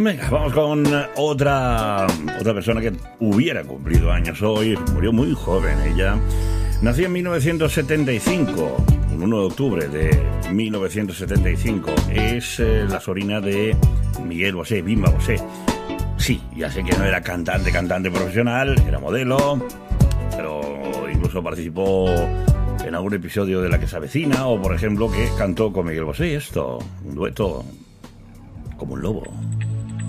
Venga, vamos con otra persona que hubiera cumplido años hoy. Murió muy joven ella. Nació en 1975, el 1 de octubre de 1975. Es la sobrina de Miguel Bosé, Bimba Bosé. Sí, ya sé que no era cantante profesional, era modelo, pero incluso participó en algún episodio de La que se avecina, o por ejemplo que cantó con Miguel Bosé un dueto como un lobo.